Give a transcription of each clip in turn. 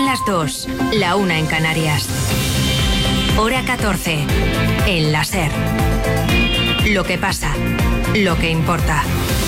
las 2, la 1 en Canarias. Hora 14, en la SER. Lo que pasa, lo que importa.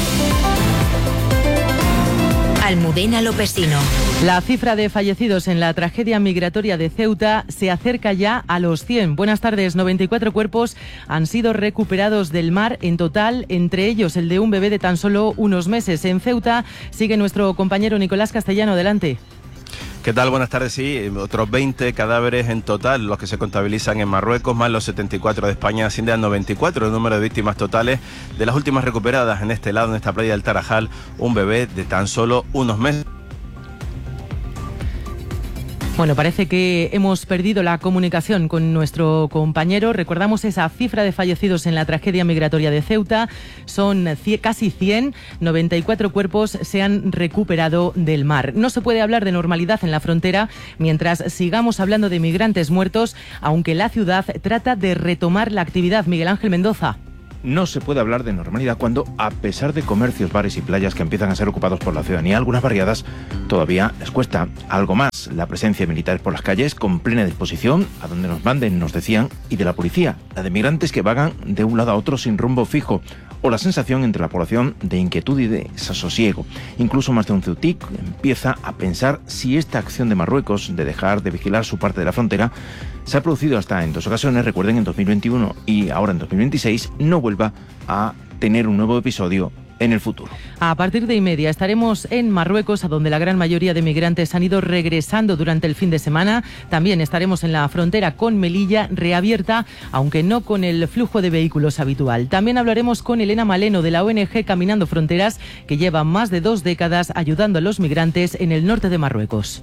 Almudena Lopesino. La cifra de fallecidos en la tragedia migratoria de Ceuta se acerca ya a los 100. Buenas tardes. 94 cuerpos han sido recuperados del mar en total, entre ellos el de un bebé de tan solo unos meses. En Ceuta sigue nuestro compañero Nicolás Castellano. Adelante. ¿Qué tal? Buenas tardes. Sí, otros 20 cadáveres en total, los que se contabilizan en Marruecos, más los 74 de España, asciende a 94 el número de víctimas totales. De las últimas recuperadas en este lado, en esta playa del Tarajal, un bebé de tan solo unos meses. Bueno, parece que hemos perdido la comunicación con nuestro compañero. Recordamos esa cifra de fallecidos en la tragedia migratoria de Ceuta. Son casi 100, 94 cuerpos se han recuperado del mar. No se puede hablar de normalidad en la frontera mientras sigamos hablando de migrantes muertos, aunque la ciudad trata de retomar la actividad. Miguel Ángel Mendoza. No se puede hablar de normalidad cuando, a pesar de comercios, bares y playas que empiezan a ser ocupados por la ciudadanía, algunas barriadas, todavía les cuesta algo más. La presencia militar por las calles con plena disposición, a donde nos manden, nos decían, y de la policía, la de migrantes que vagan de un lado a otro sin rumbo fijo, o la sensación entre la población de inquietud y de desasosiego. Incluso más de un ceutic empieza a pensar si esta acción de Marruecos de dejar de vigilar su parte de la frontera se ha producido hasta en 2 ocasiones, recuerden, en 2021 y ahora en 2026, no vuelva a tener un nuevo episodio en el futuro. A partir de 1:30 estaremos en Marruecos, a donde la gran mayoría de migrantes han ido regresando durante el fin de semana. También estaremos en la frontera con Melilla, reabierta, aunque no con el flujo de vehículos habitual. También hablaremos con Elena Maleno, de la ONG Caminando Fronteras, que lleva más de 2 décadas ayudando a los migrantes en el norte de Marruecos.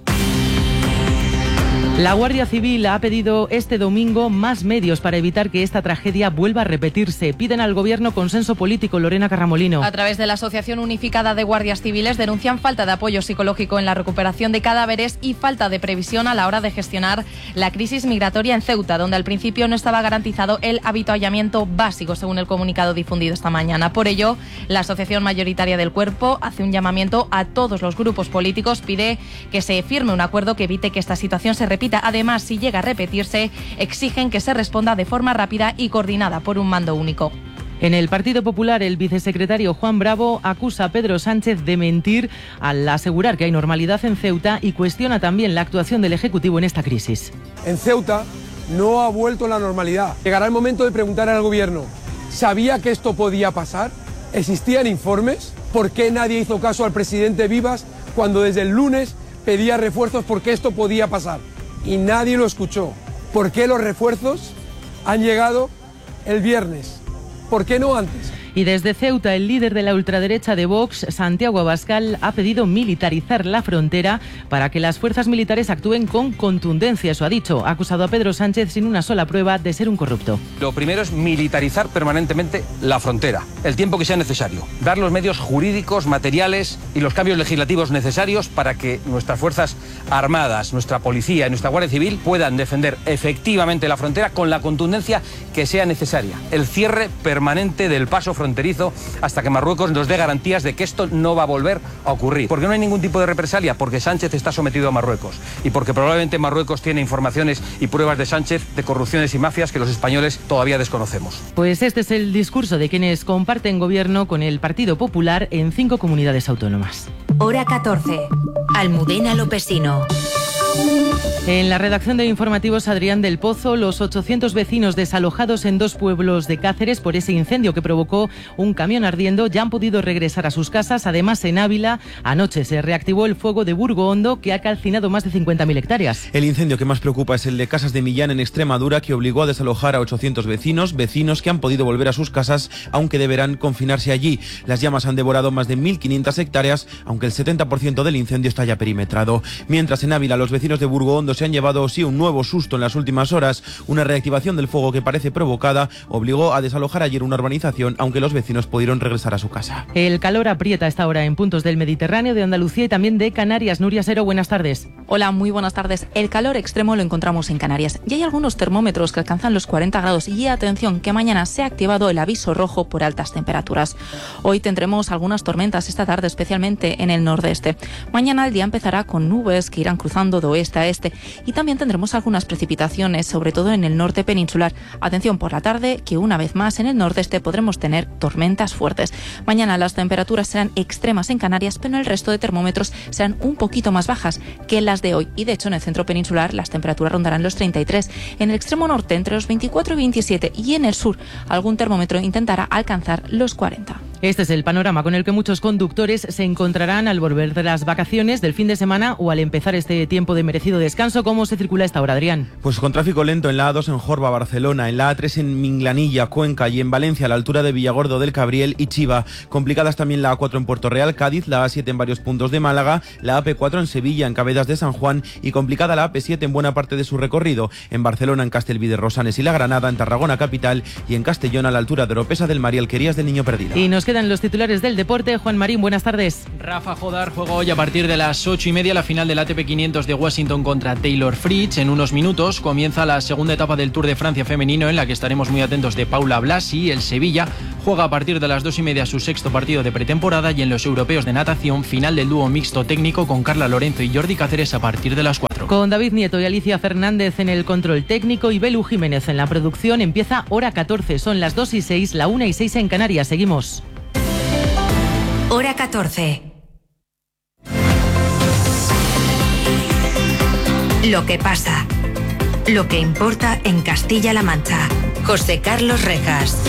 La Guardia Civil ha pedido este domingo más medios para evitar que esta tragedia vuelva a repetirse. Piden al Gobierno consenso político. Lorena Carramolino. A través de la Asociación Unificada de Guardias Civiles denuncian falta de apoyo psicológico en la recuperación de cadáveres y falta de previsión a la hora de gestionar la crisis migratoria en Ceuta, donde al principio no estaba garantizado el avituallamiento básico, según el comunicado difundido esta mañana. Por ello, la Asociación Mayoritaria del Cuerpo hace un llamamiento a todos los grupos políticos, pide que se firme un acuerdo que evite que esta situación se repita. Además, si llega a repetirse, exigen que se responda de forma rápida y coordinada por un mando único. En el Partido Popular, el vicesecretario Juan Bravo acusa a Pedro Sánchez de mentir al asegurar que hay normalidad en Ceuta y cuestiona también la actuación del Ejecutivo en esta crisis. En Ceuta no ha vuelto la normalidad. Llegará el momento de preguntar al Gobierno, ¿sabía que esto podía pasar? ¿Existían informes? ¿Por qué nadie hizo caso al presidente Vivas cuando desde el lunes pedía refuerzos porque esto podía pasar? Y nadie lo escuchó. ¿Por qué los refuerzos han llegado el viernes? ¿Por qué no antes? Y desde Ceuta, el líder de la ultraderecha de Vox, Santiago Abascal, ha pedido militarizar la frontera para que las fuerzas militares actúen con contundencia. Eso ha dicho. Ha acusado a Pedro Sánchez sin una sola prueba de ser un corrupto. Lo primero es militarizar permanentemente la frontera, el tiempo que sea necesario. Dar los medios jurídicos, materiales y los cambios legislativos necesarios para que nuestras fuerzas armadas, nuestra policía y nuestra Guardia Civil puedan defender efectivamente la frontera con la contundencia que sea necesaria. El cierre permanente del paso fronterizo hasta que Marruecos nos dé garantías de que esto no va a volver a ocurrir. Porque no hay ningún tipo de represalia, porque Sánchez está sometido a Marruecos y porque probablemente Marruecos tiene informaciones y pruebas de Sánchez de corrupciones y mafias que los españoles todavía desconocemos. Pues este es el discurso de quienes comparten gobierno con el Partido Popular en 5 comunidades autónomas. Hora 14. Almudena Lopesino. En la redacción de informativos, Adrián del Pozo, los 800 vecinos desalojados en 2 pueblos de Cáceres por ese incendio que provocó un camión ardiendo ya han podido regresar a sus casas. Además, en Ávila, anoche se reactivó el fuego de Burgo Hondo, que ha calcinado más de 50.000 hectáreas. El incendio que más preocupa es el de Casas de Millán, en Extremadura, que obligó a desalojar a 800 vecinos que han podido volver a sus casas, aunque deberán confinarse allí. Las llamas han devorado más de 1.500 hectáreas, aunque el 70% del incendio está ya perimetrado. Mientras en Ávila, los vecinos de Burgo Hondo se han llevado sí un nuevo susto en las últimas horas. Una reactivación del fuego que parece provocada obligó a desalojar ayer una urbanización, aunque los vecinos pudieron regresar a su casa. El calor aprieta a esta hora en puntos del Mediterráneo, de Andalucía y también de Canarias. Nuria Sero, buenas tardes. Hola, muy buenas tardes. El calor extremo lo encontramos en Canarias y hay algunos termómetros que alcanzan los 40 grados y atención que mañana se ha activado el aviso rojo por altas temperaturas. Hoy tendremos algunas tormentas esta tarde, especialmente en el nordeste. Mañana el día empezará con nubes que irán cruzando de oeste a este y también tendremos algunas precipitaciones, sobre todo en el norte peninsular. Atención por la tarde que una vez más en el nordeste podremos tener tormentas fuertes. Mañana las temperaturas serán extremas en Canarias, pero en el resto de termómetros serán un poquito más bajas que las de hoy y de hecho en el centro peninsular las temperaturas rondarán los 33, en el extremo norte entre los 24 y 27 y en el sur algún termómetro intentará alcanzar los 40. Este es el panorama con el que muchos conductores se encontrarán al volver de las vacaciones del fin de semana o al empezar este tiempo de merecido descanso. ¿Cómo se circula esta hora, Adrián? Pues con tráfico lento en la A2 en Jorba, Barcelona, en la A3 en Minglanilla, Cuenca y en Valencia a la altura de Villagordo del Cabriel y Chiva. Complicadas también la A4 en Puerto Real, Cádiz, la A7 en varios puntos de Málaga, la AP4 en Sevilla, en Cabedas de San Juan y complicada la AP7 en buena parte de su recorrido. En Barcelona, en Castelví de Rosanes y La Granada, en Tarragona capital y en Castellón a la altura de Oropesa del Mar y Alquerías del Niño Perdido. Y nos quedan los titulares del deporte. Juan Marín, buenas tardes. Rafa Jodar juega hoy a partir de las 8:30 la final del ATP 500 de Washington contra Taylor Fritz. En unos minutos comienza la segunda etapa del Tour de Francia femenino en la que estaremos muy atentos de Paula Blasi. El Sevilla juega a partir de las 2:30 su sexto partido de pretemporada y en los europeos de natación final del dúo mixto técnico con Carla Lorenzo y Jordi Cáceres a partir de las 4. Con David Nieto y Alicia Fernández en el control técnico y Belu Jiménez en la producción empieza hora 14. Son las 2:06, la 1:06 en Canarias. Seguimos. Hora 14. Lo que pasa. Lo que importa en Castilla-La Mancha. José Carlos Rejas.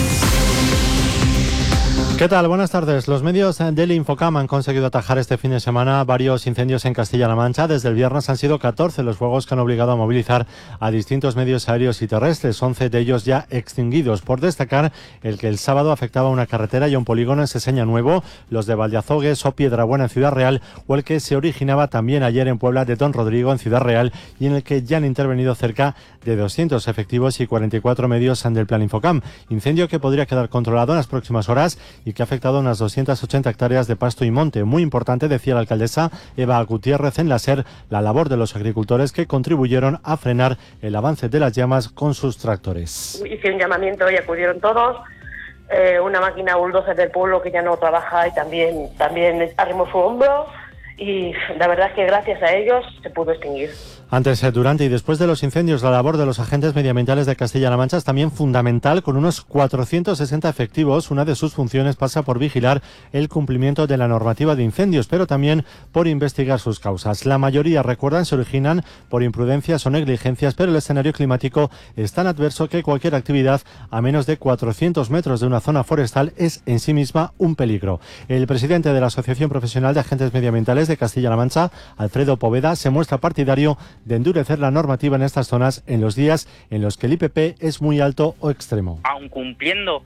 ¿Qué tal? Buenas tardes. Los medios del Infocam han conseguido atajar este fin de semana varios incendios en Castilla-La Mancha. Desde el viernes han sido 14 los fuegos que han obligado a movilizar a distintos medios aéreos y terrestres, 11 de ellos ya extinguidos. Por destacar el que el sábado afectaba a una carretera y a un polígono en Seseña Nuevo, los de Valdeazogues o Piedrabuena en Ciudad Real, o el que se originaba también ayer en Puebla de Don Rodrigo en Ciudad Real y en el que ya han intervenido cerca de 200 efectivos y 44 medios del Plan Infocam. Incendio que podría quedar controlado en las próximas horas y que ha afectado unas 280 hectáreas de pasto y monte. Muy importante, decía la alcaldesa Eva Gutiérrez en la SER, la labor de los agricultores que contribuyeron a frenar el avance de las llamas con sus tractores. Hice un llamamiento y acudieron todos. Una máquina bulldozer del pueblo que ya no trabaja y también arrimó su hombro. Y la verdad es que gracias a ellos se pudo extinguir. Antes, durante y después de los incendios, la labor de los agentes medioambientales de Castilla-La Mancha es también fundamental, con unos 460 efectivos. Una de sus funciones pasa por vigilar el cumplimiento de la normativa de incendios, pero también por investigar sus causas. La mayoría, recuerdan, se originan por imprudencias o negligencias, pero el escenario climático es tan adverso que cualquier actividad a menos de 400 metros de una zona forestal es en sí misma un peligro. El presidente de la Asociación Profesional de Agentes Medioambientales de Castilla-La Mancha, Alfredo Poveda, se muestra partidario de endurecer la normativa en estas zonas en los días en los que el IPP es muy alto o extremo. Aun cumpliendo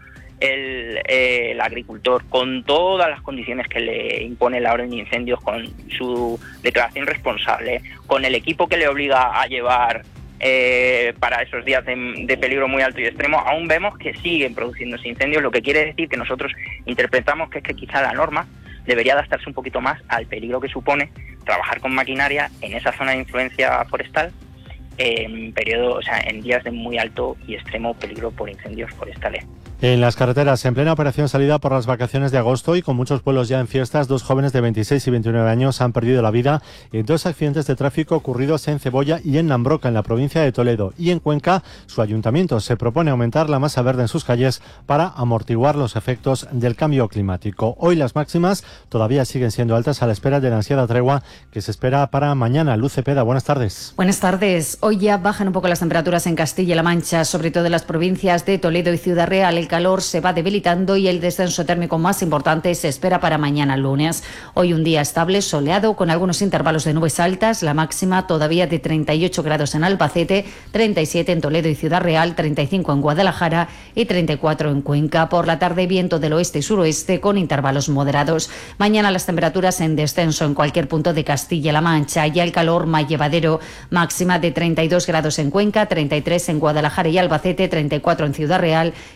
el agricultor con todas las condiciones que le impone la orden de incendios, con su declaración responsable, con el equipo que le obliga a llevar para esos días de peligro muy alto y extremo, aún vemos que siguen produciéndose incendios, lo que quiere decir que nosotros interpretamos que es que quizá la norma debería adaptarse un poquito más al peligro que supone trabajar con maquinaria en esa zona de influencia forestal en días de muy alto y extremo peligro por incendios forestales. En las carreteras, en plena operación salida por las vacaciones de agosto y con muchos pueblos ya en fiestas, 2 jóvenes de 26 y 29 años han perdido la vida en 2 accidentes de tráfico ocurridos en Cebolla y en Nambroca, en la provincia de Toledo. Y en Cuenca, su ayuntamiento se propone aumentar la masa verde en sus calles para amortiguar los efectos del cambio climático. Hoy las máximas todavía siguen siendo altas a la espera de la ansiada tregua que se espera para mañana. Luz Cepeda, buenas tardes. Buenas tardes. Hoy ya bajan un poco las temperaturas en Castilla-La Mancha, sobre todo en las provincias de Toledo y Ciudad Real. El calor se va debilitando y el descenso térmico más importante se espera para mañana lunes. Hoy un día estable, soleado, con algunos intervalos de nubes altas, la máxima todavía de 38 grados en Albacete, 37 en Toledo y Ciudad Real, 35 en Guadalajara y 34 en Cuenca. Por la tarde, viento del oeste y suroeste con intervalos moderados. Mañana las temperaturas en descenso en cualquier punto de Castilla-La Mancha. Ya el calor más llevadero, máxima de 32 grados en Cuenca, 33 en Guadalajara y Albacete, 34 en Ciudad Real y 35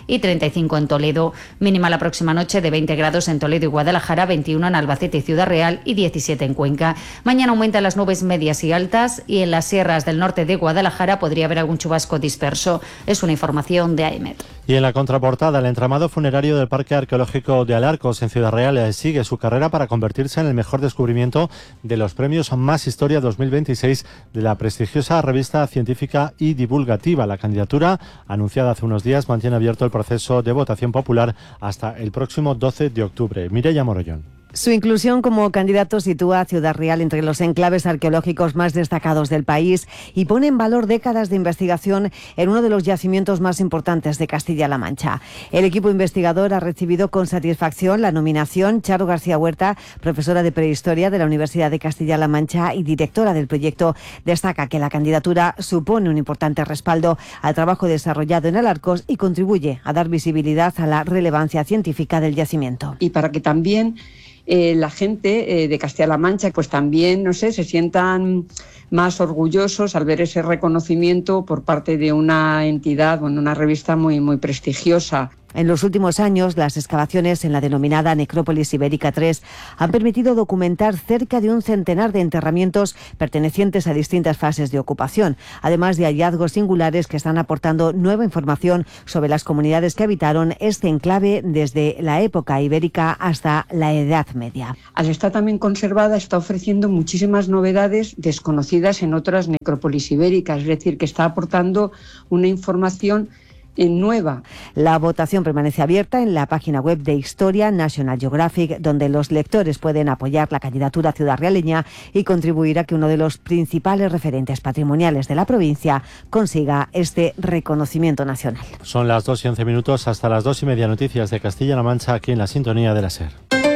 35 en Toledo. Mínima la próxima noche de 20 grados en Toledo y Guadalajara, 21 en Albacete y Ciudad Real y 17 en Cuenca. Mañana aumentan las nubes medias y altas y en las sierras del norte de Guadalajara podría haber algún chubasco disperso. Es una información de AEMET. Y en la contraportada, el entramado funerario del Parque Arqueológico de Alarcos en Ciudad Real sigue su carrera para convertirse en el mejor descubrimiento de los premios Más Historia 2026 de la prestigiosa revista científica y divulgativa. La candidatura, anunciada hace unos días, mantiene abierto el proceso de votación popular hasta el próximo 12 de octubre. Mireia Morollón. Su inclusión como candidato sitúa a Ciudad Real entre los enclaves arqueológicos más destacados del país y pone en valor décadas de investigación en uno de los yacimientos más importantes de Castilla-La Mancha. El equipo investigador ha recibido con satisfacción la nominación. Charo García Huerta, profesora de Prehistoria de la Universidad de Castilla-La Mancha y directora del proyecto, destaca que la candidatura supone un importante respaldo al trabajo desarrollado en Alarcos y contribuye a dar visibilidad a la relevancia científica del yacimiento. Y para que también la gente de Castilla-La Mancha pues también, no sé, se sientan más orgullosos al ver ese reconocimiento por parte de una entidad, bueno, una revista muy prestigiosa. En los últimos años, las excavaciones en la denominada Necrópolis Ibérica III han permitido documentar cerca de un centenar de enterramientos pertenecientes a distintas fases de ocupación, además de hallazgos singulares que están aportando nueva información sobre las comunidades que habitaron este enclave desde la época ibérica hasta la Edad Media. Al estar también conservada, está ofreciendo muchísimas novedades desconocidas en otras necrópolis ibéricas, es decir, que está aportando una información nueva. La votación permanece abierta en la página web de Historia National Geographic, donde los lectores pueden apoyar la candidatura ciudadrealeña y contribuir a que uno de los principales referentes patrimoniales de la provincia consiga este reconocimiento nacional. Son las 2:11, hasta las 2:30 noticias de Castilla-La Mancha aquí en la sintonía de la SER.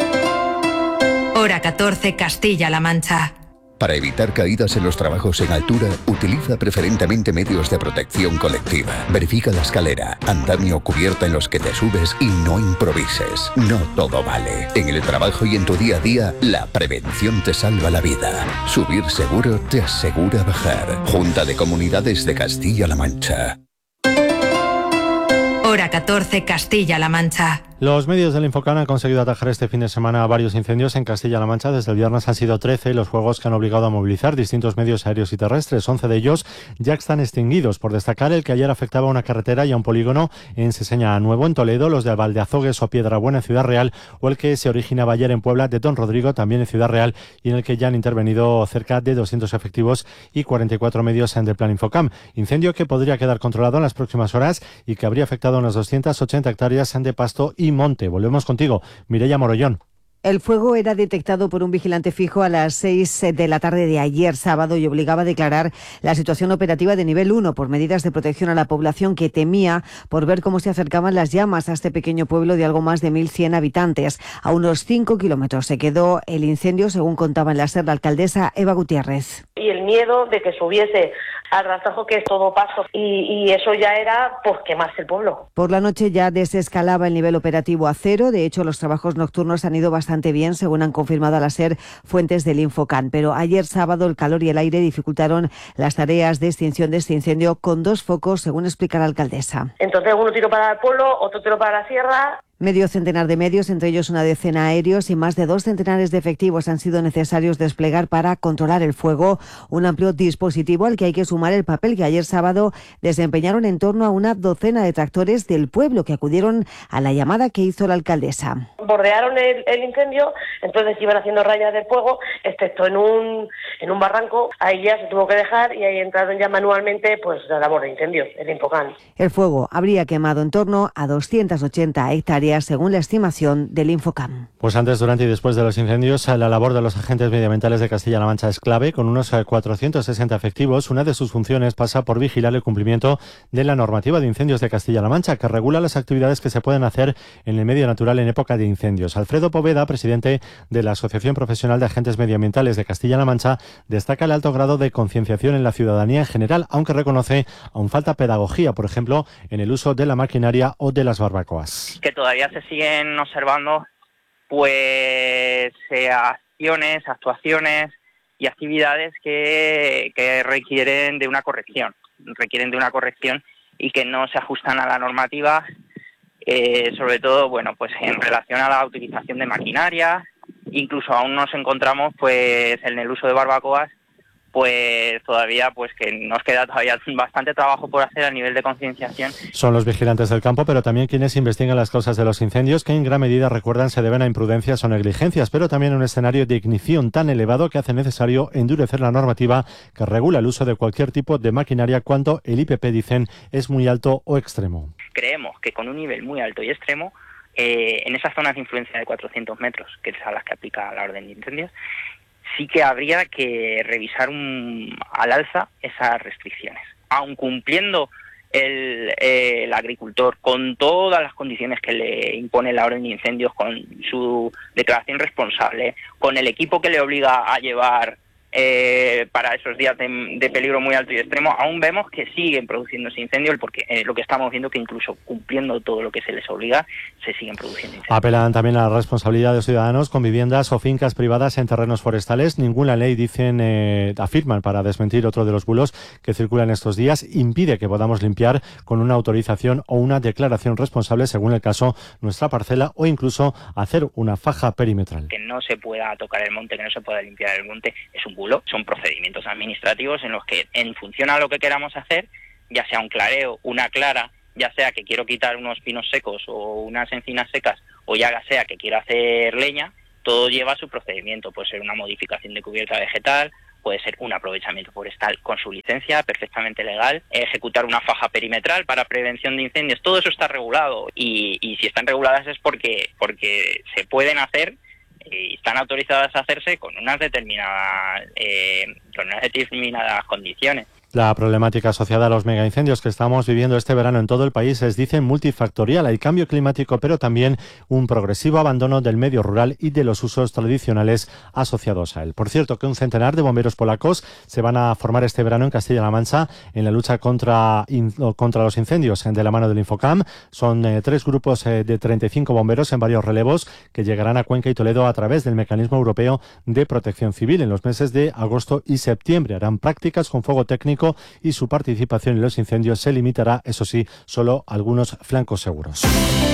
Hora 14, Castilla-La Mancha. Para evitar caídas en los trabajos en altura, utiliza preferentemente medios de protección colectiva. Verifica la escalera, andamio, cubierta en los que te subes y no improvises. No todo vale. En el trabajo y en tu día a día, la prevención te salva la vida. Subir seguro te asegura bajar. Junta de Comunidades de Castilla-La Mancha. Hora 14, Castilla-La Mancha. Los medios del Infocam han conseguido atajar este fin de semana varios incendios en Castilla-La Mancha. Desde el viernes han sido 13 los fuegos que han obligado a movilizar distintos medios aéreos y terrestres. 11 de ellos ya están extinguidos. Por destacar el que ayer afectaba a una carretera y a un polígono en Seseña Nuevo, en Toledo, los de Valdeazogues o Piedrabuena en Ciudad Real, o el que se originaba ayer en Puebla de Don Rodrigo, también en Ciudad Real, y en el que ya han intervenido cerca de 200 efectivos y 44 medios del plan Infocam. Incendio que podría quedar controlado en las próximas horas y que habría afectado a unas 280 hectáreas de pasto y monte. Volvemos contigo, Mireia Morollón. El fuego era detectado por un vigilante fijo a las 6 de la tarde de ayer sábado y obligaba a declarar la situación operativa de nivel 1 por medidas de protección a la población que temía por ver cómo se acercaban las llamas a este pequeño pueblo de algo más de 1.100 habitantes. A unos 5 kilómetros se quedó el incendio, según contaba en la SER la alcaldesa Eva Gutiérrez. Y el miedo de que subiese al rastajo, que es todo paso, y eso ya era pues quemarse el pueblo. Por la noche ya desescalaba el nivel operativo a 0. De hecho, los trabajos nocturnos han ido bastante bien, según han confirmado a la SER fuentes del Infocam. Pero ayer sábado el calor y el aire dificultaron las tareas de extinción de este incendio con 2 focos, según explica la alcaldesa. Entonces uno tiró para el pueblo, otro tiró para la sierra. Medio centenar de medios, entre ellos una decena aéreos y más de 2 centenares de efectivos han sido necesarios desplegar para controlar el fuego. Un amplio dispositivo al que hay que sumar el papel que ayer sábado desempeñaron en torno a una docena de tractores del pueblo que acudieron a la llamada que hizo la alcaldesa. Bordearon el incendio, entonces iban haciendo rayas de fuego, excepto en un barranco. Ahí ya se tuvo que dejar y ahí entraron ya manualmente pues la labor de incendios, el Infocam. El fuego habría quemado en torno a 280 hectáreas, según la estimación del Infocam. Pues antes, durante y después de los incendios, la labor de los agentes medioambientales de Castilla-La Mancha es clave. Con unos 460 efectivos, una de sus funciones pasa por vigilar el cumplimiento de la normativa de incendios de Castilla-La Mancha, que regula las actividades que se pueden hacer en el medio natural en época de incendios. Alfredo Poveda, presidente de la Asociación Profesional de Agentes Medioambientales de Castilla-La Mancha, destaca el alto grado de concienciación en la ciudadanía en general, aunque reconoce aún falta pedagogía, por ejemplo, en el uso de la maquinaria o de las barbacoas. Que todavía se siguen observando pues acciones, actuaciones y actividades que requieren de una corrección y que no se ajustan a la normativa sobre todo, bueno, pues en relación a la utilización de maquinaria. Incluso aún nos encontramos pues en el uso de barbacoas, pues todavía pues que nos queda todavía bastante trabajo por hacer a nivel de concienciación. Son los vigilantes del campo, pero también quienes investigan las causas de los incendios, que en gran medida, recuerdan, se deben a imprudencias o negligencias, pero también a un escenario de ignición tan elevado que hace necesario endurecer la normativa que regula el uso de cualquier tipo de maquinaria cuando el IPP, dicen, es muy alto o extremo. Creemos que con un nivel muy alto y extremo, en esas zonas de influencia de 400 metros, que es a las que aplica la orden de incendios, sí que habría que revisar al alza esas restricciones. Aun cumpliendo el agricultor con todas las condiciones que le impone la orden de incendios, con su declaración responsable, con el equipo que le obliga a llevar para esos días de peligro muy alto y extremo, aún vemos que siguen produciéndose incendios, porque lo que estamos viendo que incluso cumpliendo todo lo que se les obliga, se siguen produciendo incendios. Apelan también a la responsabilidad de los ciudadanos con viviendas o fincas privadas en terrenos forestales. Ninguna ley, dicen, afirman, para desmentir otro de los bulos que circulan estos días, impide que podamos limpiar con una autorización o una declaración responsable, según el caso, nuestra parcela, o incluso hacer una faja perimetral. Que no se pueda tocar el monte, que no se pueda limpiar el monte, es un bulo. Son procedimientos administrativos en los que, en función a lo que queramos hacer, ya sea un clareo, una clara, ya sea que quiero quitar unos pinos secos o unas encinas secas, o ya sea que quiero hacer leña, todo lleva su procedimiento. Puede ser una modificación de cubierta vegetal, puede ser un aprovechamiento forestal con su licencia, perfectamente legal, ejecutar una faja perimetral para prevención de incendios, todo eso está regulado, y si están reguladas es porque se pueden hacer y están autorizadas a hacerse con unas determinadas condiciones. La problemática asociada a los megaincendios que estamos viviendo este verano en todo el país es, dicen, multifactorial. Hay cambio climático, pero también un progresivo abandono del medio rural y de los usos tradicionales asociados a él. Por cierto, que un centenar de bomberos polacos se van a formar este verano en Castilla-La Mancha en la lucha contra los incendios de la mano del Infocam. Son 3 grupos de 35 bomberos en varios relevos que llegarán a Cuenca y Toledo a través del Mecanismo Europeo de Protección Civil. En los meses de agosto y septiembre harán prácticas con fuego técnico y su participación en los incendios se limitará, eso sí, solo a algunos flancos seguros.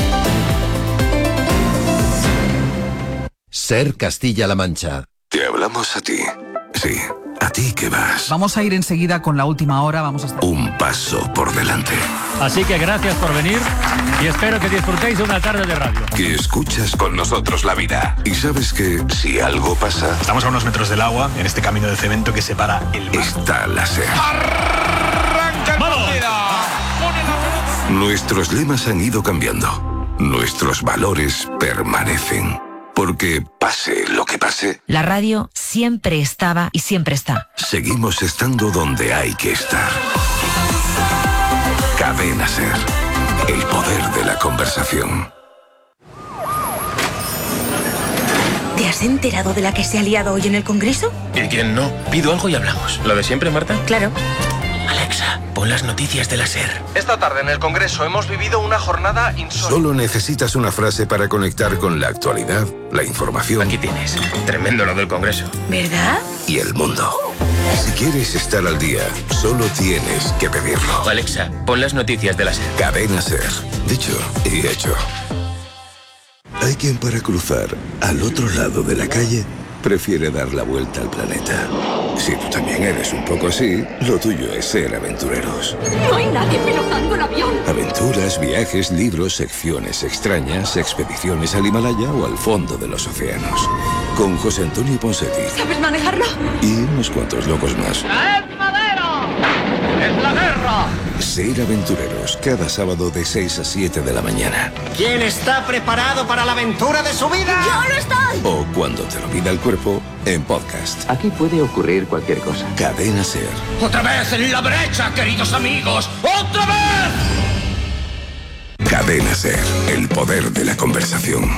Ser Castilla-La Mancha. Te hablamos a ti. Sí, a ti que vas. Vamos a ir enseguida con la última hora. Un paso por delante. Así que gracias por venir y espero que disfrutéis de una tarde de radio. Que escuchas con nosotros la vida. Y sabes que si algo pasa... Estamos a unos metros del agua, en este camino de cemento que separa el mar. Está la SER. ¡Arranca! ¡Vamos! Nuestros lemas han ido cambiando. Nuestros valores permanecen. Porque pase lo que pase, la radio siempre estaba y siempre está. Seguimos estando donde hay que estar. Cadena SER. El poder de la conversación. ¿Te has enterado de la que se ha liado hoy en el Congreso? ¿Y quién no? Pido algo y hablamos. ¿Lo de siempre, Marta? Claro. Alexa, pon las noticias de la SER. Esta tarde en el Congreso hemos vivido una jornada insólita. Solo necesitas una frase para conectar con la actualidad, la información. Aquí tienes. Tremendo lo del Congreso. ¿Verdad? Y el mundo. Si quieres estar al día, solo tienes que pedirlo. Alexa, pon las noticias de la SER. Cadena SER. Dicho y hecho. Hay quien para cruzar al otro lado de la calle prefiere dar la vuelta al planeta. Si tú también eres un poco así, lo tuyo es ser aventureros. No hay nadie pilotando el avión. Aventuras, viajes, libros, secciones extrañas, expediciones al Himalaya o al fondo de los océanos. Con José Antonio Ponseti. ¿Sabes manejarlo? Y unos cuantos locos más. ¡Es madera! ¡Es la guerra! Ser aventureros, cada sábado de 6 a 7 de la mañana. ¿Quién está preparado para la aventura de su vida? ¡Yo lo estoy! O cuando te lo pida el cuerpo, en podcast. Aquí puede ocurrir cualquier cosa. Cadena SER. ¡Otra vez en la brecha, queridos amigos! ¡Otra vez! Cadena SER. El poder de la conversación.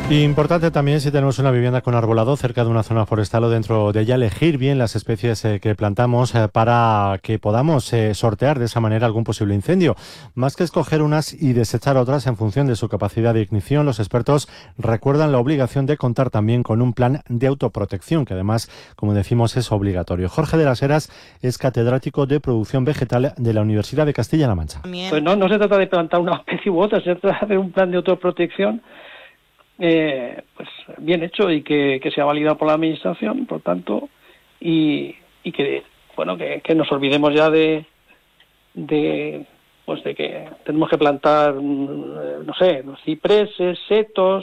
Importante también, si tenemos una vivienda con arbolado cerca de una zona forestal o dentro de ella, elegir bien las especies que plantamos para que podamos sortear de esa manera algún posible incendio. Más que escoger unas y desechar otras en función de su capacidad de ignición, los expertos recuerdan la obligación de contar también con un plan de autoprotección, que además, como decimos, es obligatorio. Jorge de las Heras es catedrático de producción vegetal de la Universidad de Castilla-La Mancha. Pues no se trata de plantar una especie u otra, se trata de un plan de autoprotección pues bien hecho y que sea validado por la administración, por tanto, y que bueno que nos olvidemos ya de que tenemos que plantar no sé, los cipreses, setos,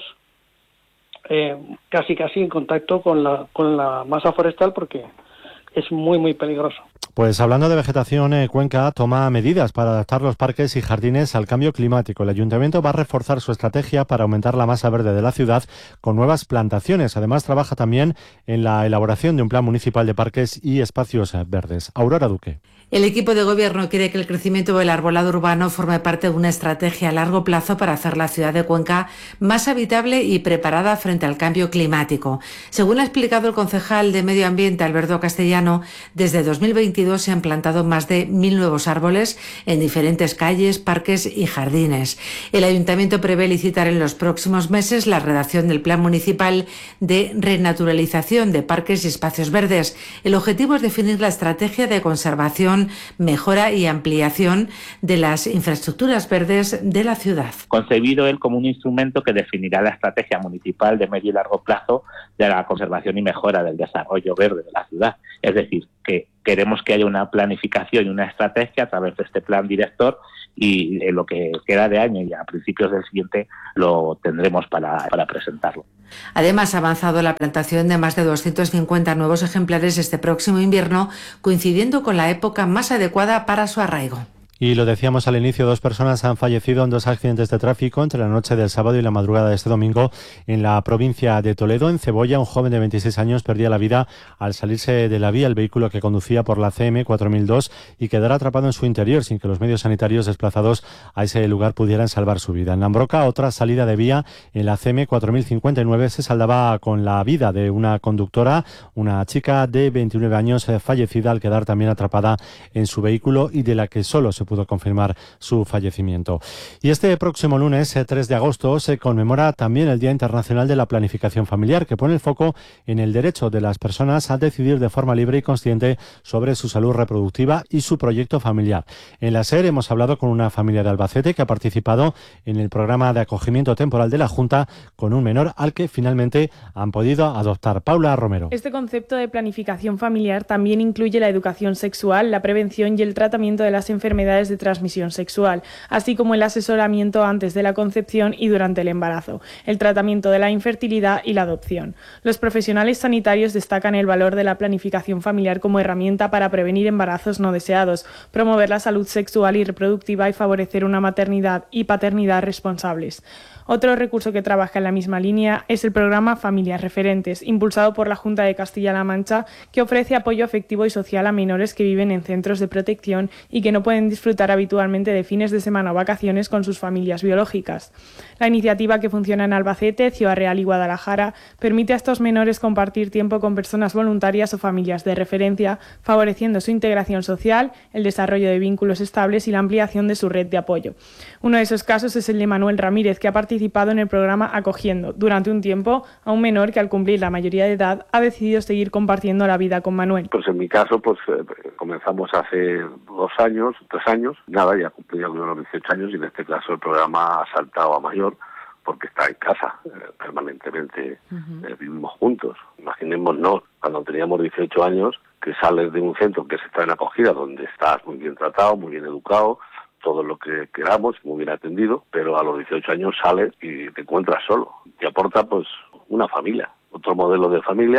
casi en contacto con la masa forestal, porque es muy peligroso. Pues hablando de vegetación, Cuenca toma medidas para adaptar los parques y jardines al cambio climático. El ayuntamiento va a reforzar su estrategia para aumentar la masa verde de la ciudad con nuevas plantaciones. Además, trabaja también en la elaboración de un plan municipal de parques y espacios verdes. Aurora Duque. El equipo de gobierno quiere que el crecimiento del arbolado urbano forme parte de una estrategia a largo plazo para hacer la ciudad de Cuenca más habitable y preparada frente al cambio climático. Según ha explicado el concejal de Medio Ambiente, Alberto Castellano, desde 2022 se han plantado más de 1.000 nuevos árboles en diferentes calles, parques y jardines. El ayuntamiento prevé licitar en los próximos meses la redacción del Plan Municipal de Renaturalización de Parques y Espacios Verdes. El objetivo es definir la estrategia de conservación, mejora y ampliación de las infraestructuras verdes de la ciudad. Concebido él como un instrumento que definirá la estrategia municipal de medio y largo plazo de la conservación y mejora del desarrollo verde de la ciudad. Es decir, que queremos que haya una planificación y una estrategia a través de este plan director, y en lo que queda de año y a principios del siguiente lo tendremos para presentarlo. Además, ha avanzado la plantación de más de 250 nuevos ejemplares este próximo invierno, coincidiendo con la época más adecuada para su arraigo. Y lo decíamos al inicio, 2 personas han fallecido en 2 accidentes de tráfico entre la noche del sábado y la madrugada de este domingo en la provincia de Toledo. En Cebolla, un joven de 26 años perdía la vida al salirse de la vía el vehículo que conducía por la CM 4002 y quedar atrapado en su interior sin que los medios sanitarios desplazados a ese lugar pudieran salvar su vida. En Lambroca, otra salida de vía en la CM 4059 se saldaba con la vida de una conductora, una chica de 29 años fallecida al quedar también atrapada en su vehículo y de la que solo se pudo confirmar su fallecimiento. Y este próximo lunes, 3 de agosto, se conmemora también el Día Internacional de la Planificación Familiar, que pone el foco en el derecho de las personas a decidir de forma libre y consciente sobre su salud reproductiva y su proyecto familiar. En la SER hemos hablado con una familia de Albacete que ha participado en el programa de acogimiento temporal de la Junta con un menor al que finalmente han podido adoptar. Paula Romero. Este concepto de planificación familiar también incluye la educación sexual, la prevención y el tratamiento de las enfermedades de transmisión sexual, así como el asesoramiento antes de la concepción y durante el embarazo, el tratamiento de la infertilidad y la adopción. Los profesionales sanitarios destacan el valor de la planificación familiar como herramienta para prevenir embarazos no deseados, promover la salud sexual y reproductiva y favorecer una maternidad y paternidad responsables. Otro recurso que trabaja en la misma línea es el programa Familias Referentes, impulsado por la Junta de Castilla-La Mancha, que ofrece apoyo afectivo y social a menores que viven en centros de protección y que no pueden disfrutar habitualmente de fines de semana o vacaciones con sus familias biológicas. La iniciativa, que funciona en Albacete, Ciudad Real y Guadalajara, permite a estos menores compartir tiempo con personas voluntarias o familias de referencia, favoreciendo su integración social, el desarrollo de vínculos estables y la ampliación de su red de apoyo. Uno de esos casos es el de Manuel Ramírez, que ha participado en el programa acogiendo durante un tiempo a un menor que al cumplir la mayoría de edad ha decidido seguir compartiendo la vida con Manuel. Pues en mi caso comenzamos hace 2 años, 3 años, nada, ya cumplí los 18 años y en este caso el programa ha saltado a mayor porque está en casa permanentemente, vivimos juntos. Imaginémonos cuando teníamos 18 años que sales de un centro que se está en acogida donde estás muy bien tratado, muy bien educado, todo lo que queramos, muy bien atendido, pero a los 18 años sales y te encuentras solo. Te aporta pues una familia, otro modelo de familia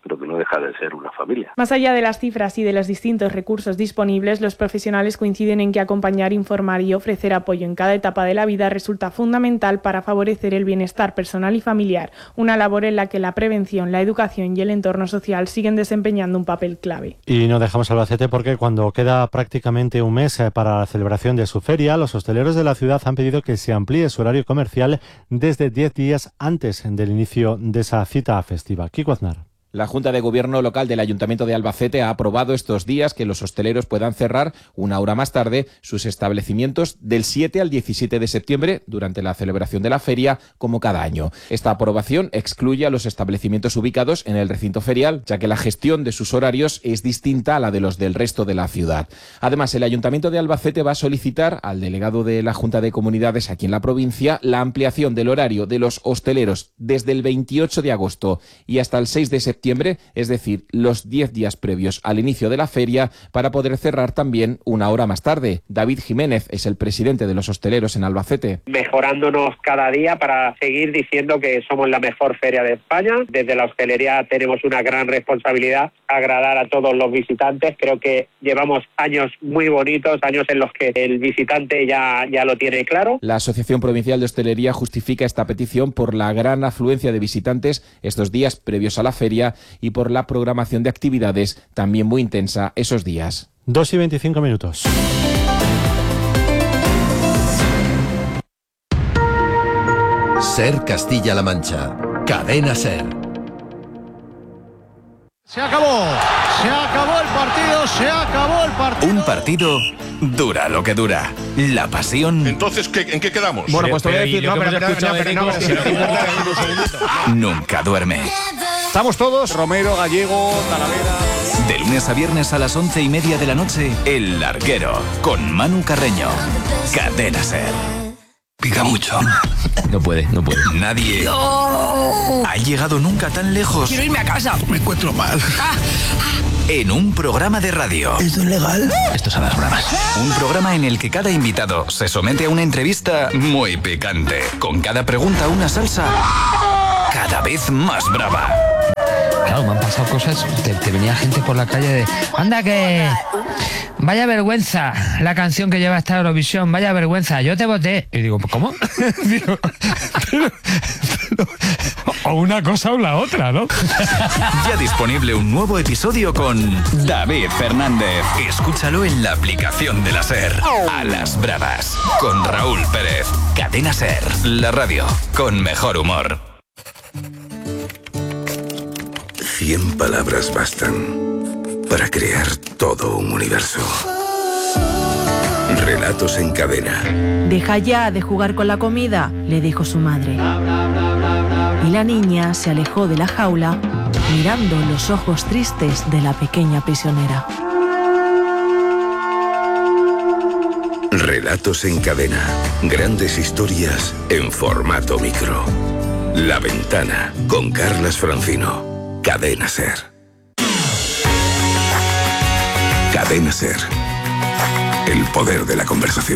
pero que no deja de ser una familia. Más allá de las cifras y de los distintos recursos disponibles, los profesionales coinciden en que acompañar, informar y ofrecer apoyo en cada etapa de la vida resulta fundamental para favorecer el bienestar personal y familiar, una labor en la que la prevención, la educación y el entorno social siguen desempeñando un papel clave. Y no dejamos Albacete porque cuando queda prácticamente un mes para la celebración de su feria, los hosteleros de la ciudad han pedido que se amplíe su horario comercial desde 10 días antes del inicio de esa cita festiva. Kiko Aznar. La Junta de Gobierno local del Ayuntamiento de Albacete ha aprobado estos días que los hosteleros puedan cerrar una hora más tarde sus establecimientos del 7 al 17 de septiembre durante la celebración de la feria, como cada año. Esta aprobación excluye a los establecimientos ubicados en el recinto ferial, ya que la gestión de sus horarios es distinta a la de los del resto de la ciudad. Además, el Ayuntamiento de Albacete va a solicitar al delegado de la Junta de Comunidades aquí en la provincia la ampliación del horario de los hosteleros desde el 28 de agosto y hasta el 6 de septiembre, es decir, los 10 días previos al inicio de la feria, para poder cerrar también una hora más tarde. David Jiménez es el presidente de los hosteleros en Albacete. Mejorándonos cada día para seguir diciendo que somos la mejor feria de España. Desde la hostelería tenemos una gran responsabilidad, agradar a todos los visitantes. Creo que llevamos años muy bonitos, años en los que el visitante ya lo tiene claro. La Asociación Provincial de Hostelería justifica esta petición por la gran afluencia de visitantes estos días previos a la feria y por la programación de actividades también muy intensa esos días. 2:25. Ser Castilla-La Mancha. Cadena Ser. Se acabó el partido, se acabó el partido. Un partido dura lo que dura. La pasión. Entonces, ¿en qué quedamos? Bueno, pues te voy a decir, nunca duerme. Estamos todos, Romero, Gallego, Talavera. De lunes a viernes a las 11:30 de la noche, El Larguero, con Manu Carreño. Cadena Ser. Pica mucho. No puede. Nadie ha llegado nunca tan lejos. Quiero irme a casa. Me encuentro mal. En un programa de radio. ¿Esto es legal? Esto son las bromas. Un programa en el que cada invitado se somete a una entrevista muy picante, con cada pregunta una salsa cada vez más brava. Claro, me han pasado cosas, te venía gente por la calle de anda que vaya vergüenza la canción que lleva esta Eurovisión, vaya vergüenza, yo te voté. Y digo, ¿cómo? Digo, pero, o una cosa o la otra, ¿no? Ya disponible un nuevo episodio con David Fernández. Escúchalo en la aplicación de la SER. A las bravas, con Raúl Pérez. Cadena SER, la radio con mejor humor. 100 palabras bastan para crear todo un universo. Relatos en cadena. Deja ya de jugar con la comida, le dijo su madre. Y la niña se alejó de la jaula, mirando los ojos tristes de la pequeña prisionera. Relatos en cadena. Grandes historias en formato micro. La Ventana, con Carlas Francino. Cadena Ser. Cadena Ser. El poder de la conversación.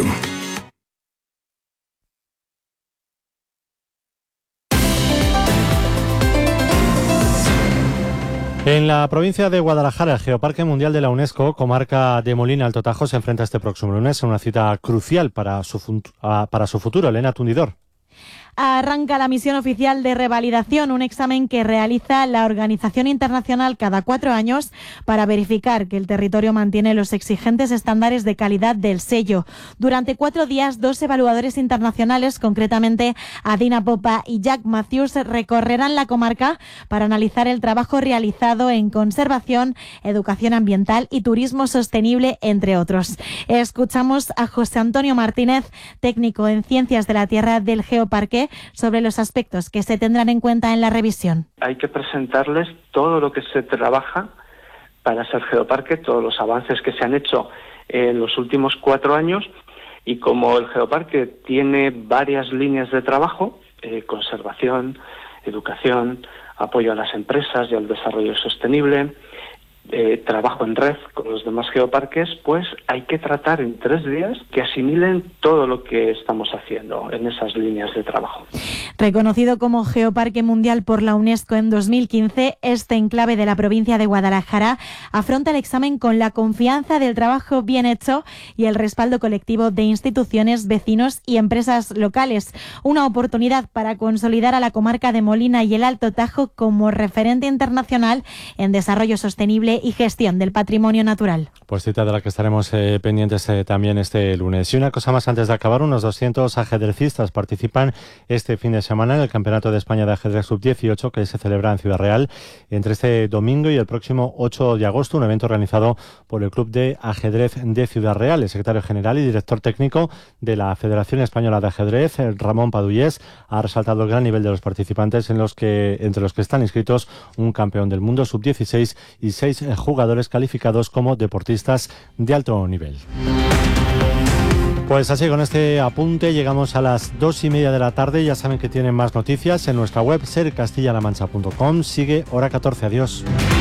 En la provincia de Guadalajara, el Geoparque Mundial de la UNESCO, comarca de Molina Alto Tajo, se enfrenta este próximo lunes a una cita crucial para su futuro. Elena Tundidor. Arranca la misión oficial de revalidación, un examen que realiza la organización internacional cada 4 años para verificar que el territorio mantiene los exigentes estándares de calidad del sello. Durante 4 días, 2 evaluadores internacionales, concretamente Adina Popa y Jack Matthews, recorrerán la comarca para analizar el trabajo realizado en conservación, educación ambiental y turismo sostenible, entre otros. Escuchamos a José Antonio Martínez, técnico en Ciencias de la Tierra del Geoparque, sobre los aspectos que se tendrán en cuenta en la revisión. Hay que presentarles todo lo que se trabaja para ser geoparque, todos los avances que se han hecho en los últimos 4 años, y como el geoparque tiene varias líneas de trabajo, conservación, educación, apoyo a las empresas y al desarrollo sostenible, trabajo en red con los demás geoparques, pues hay que tratar en 3 días que asimilen todo lo que estamos haciendo en esas líneas de trabajo. Reconocido como Geoparque Mundial por la UNESCO en 2015, este enclave de la provincia de Guadalajara afronta el examen con la confianza del trabajo bien hecho y el respaldo colectivo de instituciones, vecinos y empresas locales. Una oportunidad para consolidar a la comarca de Molina y el Alto Tajo como referente internacional en desarrollo sostenible y gestión del patrimonio natural. Pues cita de la que estaremos pendientes también este lunes. Y una cosa más antes de acabar, unos 200 ajedrecistas participan este fin de semana en el Campeonato de España de Ajedrez Sub-18 que se celebra en Ciudad Real entre este domingo y el próximo 8 de agosto, un evento organizado por el Club de Ajedrez de Ciudad Real. El secretario general y director técnico de la Federación Española de Ajedrez, Ramón Padullés, ha resaltado el gran nivel de los participantes entre los que están inscritos un campeón del mundo Sub-16 y 6 jugadores calificados como deportistas de alto nivel. Pues así, con este apunte llegamos a las 2:30 de la tarde. Ya saben que tienen más noticias en nuestra web sercastillalamancha.com. Sigue Hora 14. Adiós.